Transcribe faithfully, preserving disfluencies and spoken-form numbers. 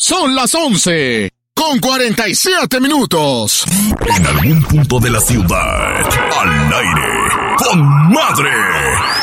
Son las once, con cuarenta y siete minutos. En algún punto de la ciudad, al aire, con Madre.